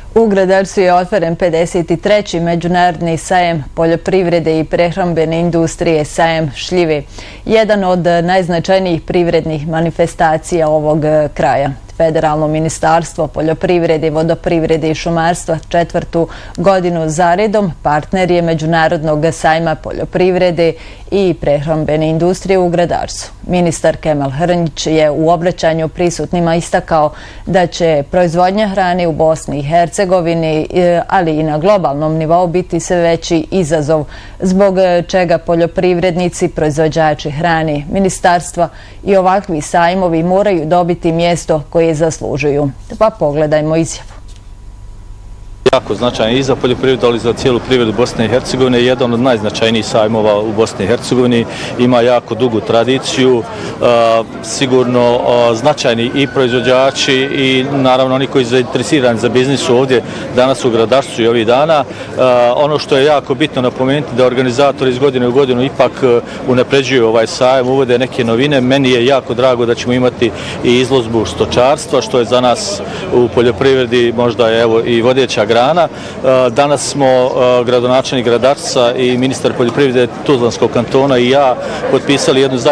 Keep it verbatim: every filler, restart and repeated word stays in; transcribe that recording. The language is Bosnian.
U Gradarcu je otvoren pedeset treći međunarodni sajem poljoprivrede i prehrambene industrije sajem šljive, jedan od najznačajnijih privrednih manifestacija ovog kraja. Federalno ministarstvo poljoprivrede, vodoprivrede i šumarstva četvrtu godinu zaredom partner je Međunarodnog sajma poljoprivrede i prehrambene industrije u Gradarcu. Ministar Kemal Hrnjić je u obraćanju prisutnima istakao da će proizvodnja hrane u Bosni i Hercegovini, ali i na globalnom nivou biti sve veći izazov, zbog čega poljoprivrednici, proizvođači hrane, ministarstva i ovakvi sajmovi moraju dobiti mjesto koje zaslužuju. Pa pogledajmo izjavu. Jako značajan i za poljoprivredu, ali i za cijelu privredu Bosne i Hercegovine. Jedan od najznačajnijih sajmova u Bosni i Hercegovini. Ima jako dugu tradiciju, sigurno značajni i proizvođači i naravno oni koji su zainteresirani za biznis su ovdje danas u Gradarcu i ovih dana. Ono što je jako bitno napomenuti da organizatori iz godine u godinu ipak unapređuju ovaj sajam, uvode neke novine. Meni je jako drago da ćemo imati i izložbu stočarstva, što je za nas u poljoprivredi možda evo i vodeća grana. Danas smo gradonačelnik Gradarca i ministar poljoprivrede Tuzlanskog kantona i ja potpisali jednu